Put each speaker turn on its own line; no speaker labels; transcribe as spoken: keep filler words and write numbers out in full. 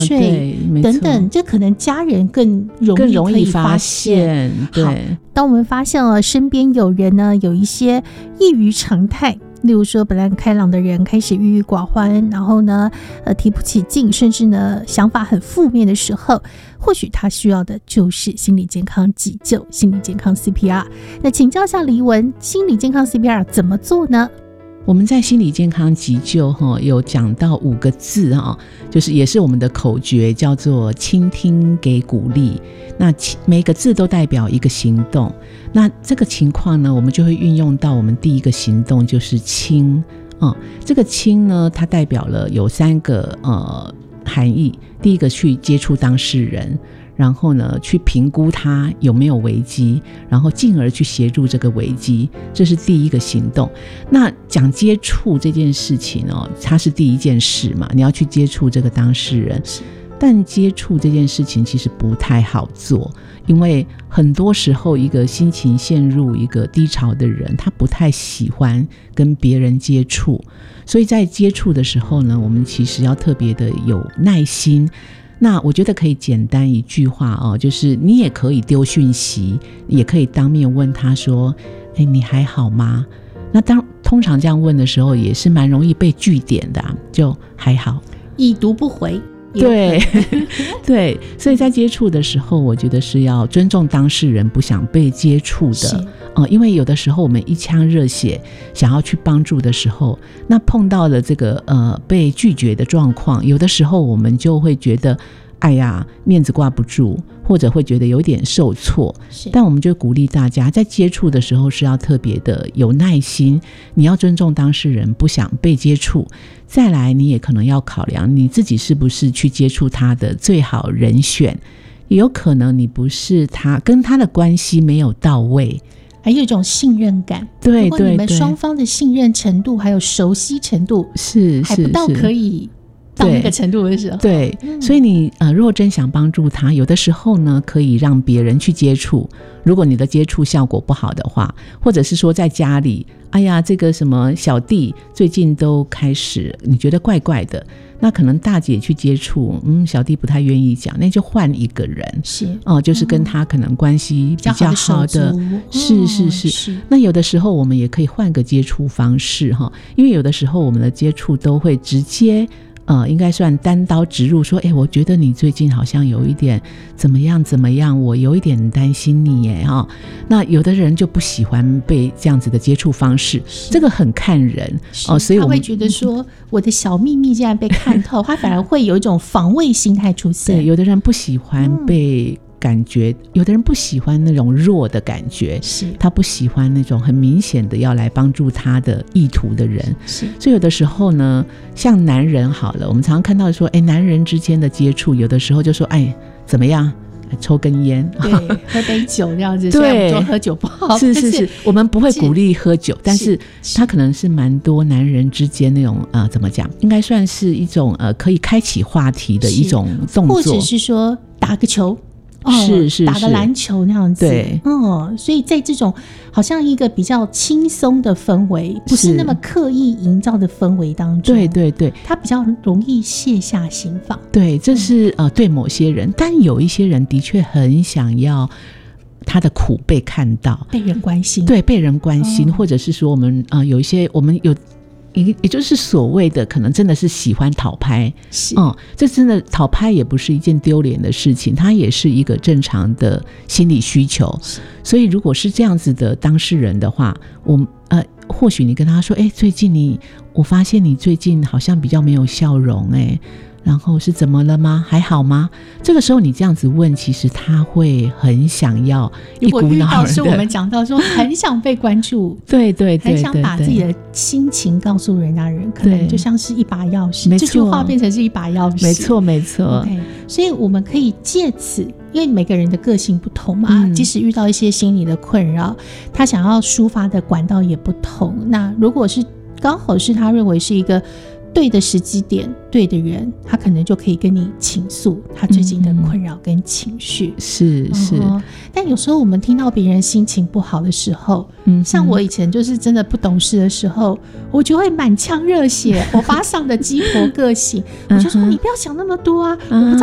睡等等，这可能家人更容易
更容易发
现。
对，
当我们发现了身边有人呢有一些异于常态，例如说本来开朗的人开始郁郁寡欢，然后呢呃提不起劲，甚至呢想法很负面的时候，或许他需要的就是心理健康急救，心理健康 C P R。 那请教下黎文，心理健康 C P R 怎么做呢？
我们在心理健康急救有讲到五个字，就是也是我们的口诀，叫做倾听给鼓励。那每个字都代表一个行动，那这个情况呢，我们就会运用到我们第一个行动，就是倾、嗯、这个倾呢，它代表了有三个呃含义。第一个，去接触当事人，然后呢去评估他有没有危机，然后进而去协助这个危机，这是第一个行动。那讲接触这件事情哦，它是第一件事嘛，你要去接触这个当事人，但接触这件事情其实不太好做，因为很多时候一个心情陷入一个低潮的人，他不太喜欢跟别人接触，所以在接触的时候呢，我们其实要特别的有耐心。那我觉得可以简单一句话哦，就是你也可以丢讯息，也可以当面问他说，哎，你还好吗？那当通常这样问的时候也是蛮容易被句点的、啊、就还好，
已读不回。
对对，所以在接触的时候，我觉得是要尊重当事人不想被接触的、呃、因为有的时候我们一腔热血想要去帮助的时候，那碰到了这个呃被拒绝的状况，有的时候我们就会觉得哎呀面子挂不住，或者会觉得有点受挫。但我们就鼓励大家在接触的时候是要特别的有耐心，你要尊重当事人不想被接触，再来你也可能要考量你自己是不是去接触他的最好人选，也有可能你不是他，跟他的关系没有到位，
还有一种信任感。
对对对，
如果你们双方的信任程度还有熟悉程度
是
还不到可以到那个程度的时候，
对，嗯、所以你呃，如果真想帮助他，有的时候呢，可以让别人去接触。如果你的接触效果不好的话，或者是说在家里，哎呀，这个什么小弟最近都开始你觉得怪怪的，那可能大姐去接触，嗯，小弟不太愿意讲，那就换一个人，
是
哦，就是跟他可能关系比较好的，
嗯、
是是 是, 是。那有的时候我们也可以换个接触方式哈，因为有的时候我们的接触都会直接。呃，应该算单刀直入说，哎，我觉得你最近好像有一点怎么样怎么样，我有一点担心你耶、哦、那有的人就不喜欢被这样子的接触方式，这个很看人哦，所以我们
他会觉得说我的小秘密竟然被看透，他反而会有一种防卫心态出现。
对，有的人不喜欢被、嗯感觉，有的人不喜欢那种弱的感觉，是他不喜欢那种很明显的要来帮助他的意图的人，是所以有的时候呢，像男人好了，我们常常看到说，哎，男人之间的接触，有的时候就说，哎，怎么样？抽根烟，
对，喝杯酒这样子。对，虽然我们说喝酒不好，
是是是，我们不会鼓励喝酒，但是他可能是蛮多男人之间那种呃，怎么讲？应该算是一种呃，可以开启话题的一种动作，
或者是说打个球。哦、
是是是，
打个篮球那样子，
对，
嗯，所以在这种好像一个比较轻松的氛围，不是那么刻意营造的氛围当中，
对对对，
它比较容易卸下心防。
对，这是、嗯、呃对某些人，但有一些人的确很想要他的苦被看到，
被人关心，
对，被人关心，哦、或者是说我们啊、呃、有一些我们有。也也就是所谓的可能真的是喜欢讨拍，嗯，这真的讨拍也不是一件丢脸的事情，它也是一个正常的心理需求。所以如果是这样子的当事人的话，我呃或许你跟他说，哎，最近你我发现你最近好像比较没有笑容，哎，然后是怎么了吗？还好吗？这个时候你这样子问，其实他会很想要一股脑的。如果遇到是我
们讲到说很想被关注，
对对 对, 对，
很想把自己的心情告诉人家人，可能就像是一把钥匙，这句话变成是一把钥匙，
没错没错。
Okay, 所以我们可以借此，因为每个人的个性不同嘛，嗯、即使遇到一些心理的困扰，他想要抒发的管道也不同。那如果是刚好是他认为是一个对的时机点，对的人，他可能就可以跟你倾诉他最近的困扰跟情绪。
是是、
哦，但有时候我们听到别人心情不好的时候，嗯，像我以前就是真的不懂事的时候，我就会满腔热血，我巴上的鸡婆个性，我就说你不要想那么多啊，我不知道